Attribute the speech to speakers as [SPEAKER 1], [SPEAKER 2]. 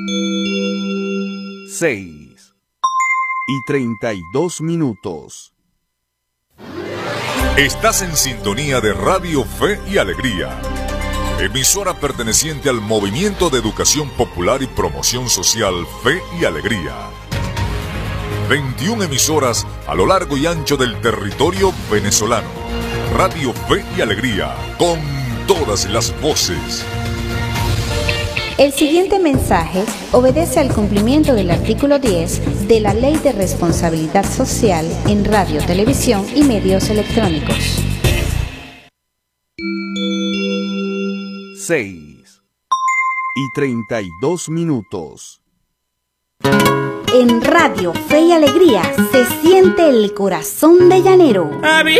[SPEAKER 1] 6:32.
[SPEAKER 2] Estás en sintonía de Radio Fe y Alegría, emisora perteneciente al Movimiento de Educación Popular y Promoción Social Fe y Alegría. 21 emisoras a lo largo y ancho del territorio venezolano. Radio Fe y Alegría, con todas las voces.
[SPEAKER 3] El siguiente mensaje obedece al cumplimiento del artículo 10 de la Ley de Responsabilidad Social en Radio, Televisión y Medios Electrónicos.
[SPEAKER 1] 6:32.
[SPEAKER 3] En Radio Fe y Alegría se siente el corazón de llanero.